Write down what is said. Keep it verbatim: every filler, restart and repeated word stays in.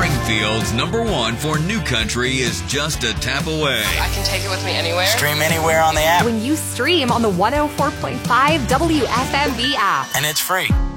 Springfield's number one for new country is just a tap away. I can take it with me anywhere. Stream anywhere on the app. When you stream on the one oh four point five W F M B app. And it's free.